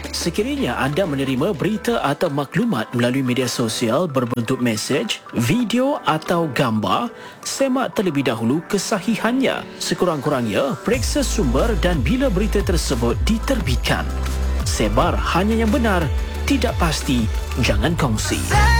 Sekiranya anda menerima berita atau maklumat melalui media sosial berbentuk mesej, video atau gambar, semak terlebih dahulu kesahihannya. Sekurang-kurangnya, periksa sumber dan bila berita tersebut diterbitkan. Sebar hanya yang benar, tidak pasti, jangan kongsi.